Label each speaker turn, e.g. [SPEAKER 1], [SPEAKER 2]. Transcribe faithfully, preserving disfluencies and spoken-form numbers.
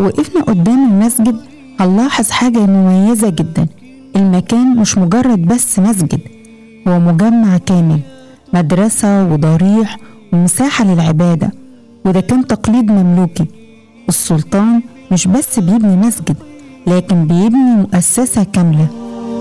[SPEAKER 1] وقفنا قدام المسجد هنلاحظ حاجة مميزة جدا. المكان مش مجرد بس مسجد، هو مجمع كامل، مدرسة وضريح ومساحة للعبادة. وده كان تقليد مملوكي. السلطان مش بس بيبني مسجد، لكن بيبني مؤسسة كاملة